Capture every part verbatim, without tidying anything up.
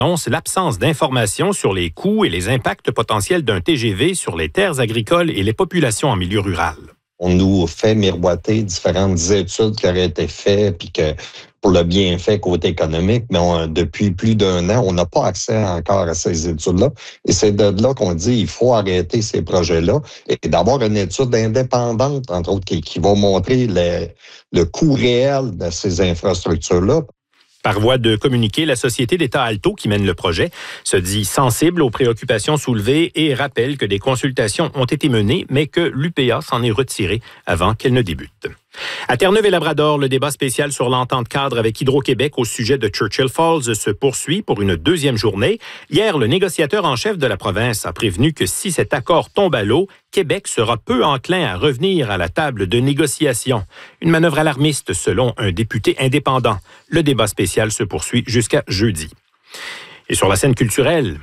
annonce l'absence d'informations sur les coûts et les impacts potentiels d'un T G V sur les terres agricoles et les populations en milieu rural. On nous fait miroiter différentes études qui auraient été faites, puis que pour le bienfait côté économique, mais on, depuis plus d'un an, on n'a pas accès encore à ces études-là. Et c'est de là qu'on dit qu'il faut arrêter ces projets-là et d'avoir une étude indépendante, entre autres, qui, qui va montrer le, le coût réel de ces infrastructures-là. Par voie de communiqué, la société d'État Alto, qui mène le projet, se dit sensible aux préoccupations soulevées et rappelle que des consultations ont été menées, mais que l'U P A s'en est retirée avant qu'elle ne débute. À Terre-Neuve et Labrador, le débat spécial sur l'entente cadre avec Hydro-Québec au sujet de Churchill Falls se poursuit pour une deuxième journée. Hier, le négociateur en chef de la province a prévenu que si cet accord tombe à l'eau, Québec sera peu enclin à revenir à la table de négociation. Une manœuvre alarmiste selon un député indépendant. Le débat spécial se poursuit jusqu'à jeudi. Et sur la scène culturelle...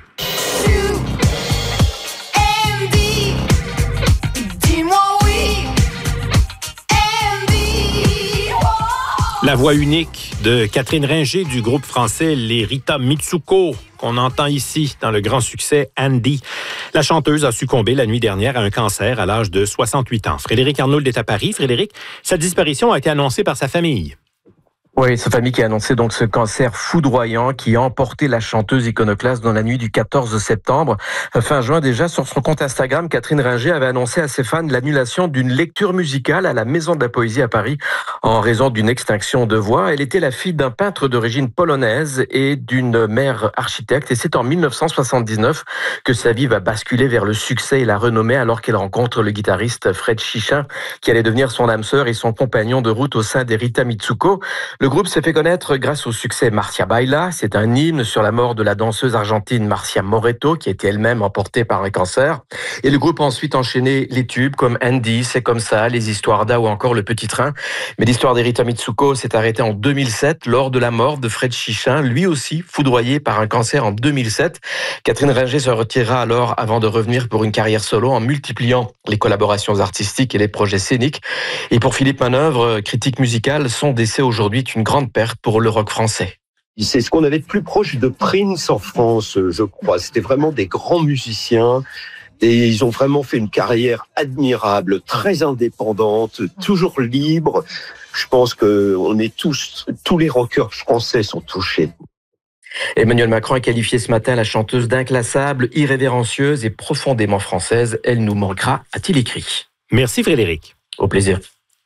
La voix unique de Catherine Ringer du groupe français Les Rita Mitsuko, qu'on entend ici dans le grand succès Andy. La chanteuse a succombé la nuit dernière à un cancer à l'âge de soixante-huit ans. Frédéric Arnould est à Paris. Frédéric, sa disparition a été annoncée par sa famille. Oui, sa famille qui a annoncé donc ce cancer foudroyant qui a emporté la chanteuse iconoclaste dans la nuit du quatorze septembre. Fin juin déjà, sur son compte Instagram, Catherine Ringer avait annoncé à ses fans l'annulation d'une lecture musicale à la Maison de la Poésie à Paris en raison d'une extinction de voix. Elle était la fille d'un peintre d'origine polonaise et d'une mère architecte. Et c'est en dix-neuf cent soixante-dix-neuf que sa vie va basculer vers le succès et la renommée alors qu'elle rencontre le guitariste Fred Chichin qui allait devenir son âme sœur et son compagnon de route au sein des Rita Mitsuko. Le groupe s'est fait connaître grâce au succès Marcia Baila. C'est un hymne sur la mort de la danseuse argentine Marcia Moreto, qui était elle-même emportée par un cancer. Et le groupe a ensuite enchaîné les tubes comme Andy, C'est comme ça, Les Histoires d'A ou encore Le Petit Train. Mais l'histoire des Rita Mitsuko s'est arrêtée en deux mille sept lors de la mort de Fred Chichin, lui aussi foudroyé par un cancer en deux mille sept. Catherine Ringer se retirera alors avant de revenir pour une carrière solo en multipliant les collaborations artistiques et les projets scéniques. Et pour Philippe Manœuvre, critique musicale, son décès aujourd'hui est une grande perte pour le rock français. C'est ce qu'on avait de plus proche de Prince en France, je crois. C'était vraiment des grands musiciens et ils ont vraiment fait une carrière admirable, très indépendante, toujours libre. Je pense que on est tous, tous les rockers français sont touchés. Emmanuel Macron a qualifié ce matin la chanteuse d'inclassable, irrévérencieuse et profondément française. Elle nous manquera, a-t-il écrit. Merci Frédéric. Au plaisir.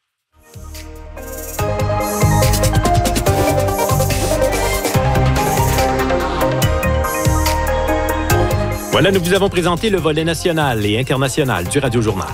Voilà, nous vous avons présenté le volet national et international du Radio Journal.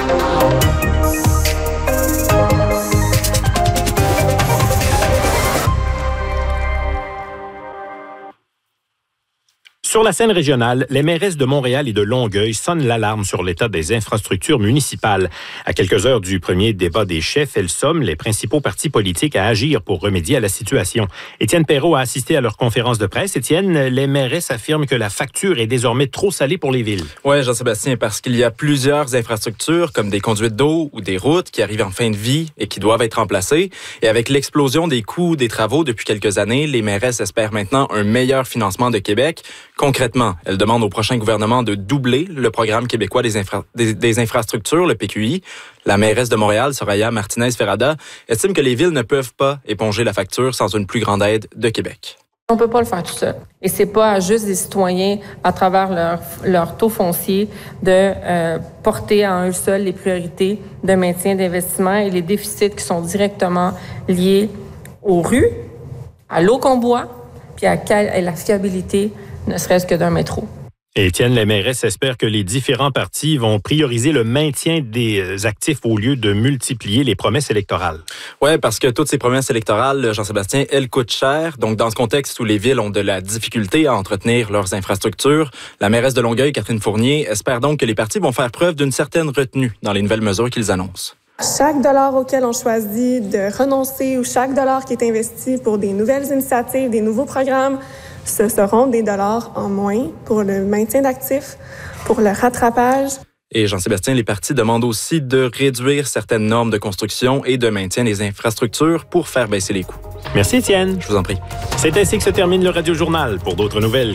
Sur la scène régionale, les mairesses de Montréal et de Longueuil sonnent l'alarme sur l'état des infrastructures municipales. À quelques heures du premier débat des chefs, elles somment les principaux partis politiques à agir pour remédier à la situation. Étienne Perrault a assisté à leur conférence de presse. Étienne, les mairesses affirment que la facture est désormais trop salée pour les villes. Oui, Jean-Sébastien, parce qu'il y a plusieurs infrastructures comme des conduites d'eau ou des routes qui arrivent en fin de vie et qui doivent être remplacées. Et avec l'explosion des coûts des travaux depuis quelques années, les mairesses espèrent maintenant un meilleur financement de Québec. Concrètement, elle demande au prochain gouvernement de doubler le programme québécois des, infra- des, des infrastructures, le P Q I. La mairesse de Montréal, Soraya Martinez-Ferrada, estime que les villes ne peuvent pas éponger la facture sans une plus grande aide de Québec. On peut pas le faire tout seul. Et c'est pas à juste des citoyens, à travers leur, leur taux foncier, de euh, porter à eux seuls les priorités de maintien d'investissement et les déficits qui sont directement liés aux rues, à l'eau qu'on boit, puis à, à la fiabilité ne serait-ce que d'un métro. Étienne, les mairesses espèrent que les différents partis vont prioriser le maintien des actifs au lieu de multiplier les promesses électorales. Oui, parce que toutes ces promesses électorales, Jean-Sébastien, elles coûtent cher. Donc, dans ce contexte où les villes ont de la difficulté à entretenir leurs infrastructures, la mairesse de Longueuil, Catherine Fournier, espère donc que les partis vont faire preuve d'une certaine retenue dans les nouvelles mesures qu'ils annoncent. Chaque dollar auquel on choisit de renoncer ou chaque dollar qui est investi pour des nouvelles initiatives, des nouveaux programmes, ce seront des dollars en moins pour le maintien d'actifs, pour le rattrapage. Et Jean-Sébastien, les partis demandent aussi de réduire certaines normes de construction et de maintien des infrastructures pour faire baisser les coûts. Merci Étienne. Je vous en prie. C'est ainsi que se termine le Radio Journal. Pour d'autres nouvelles,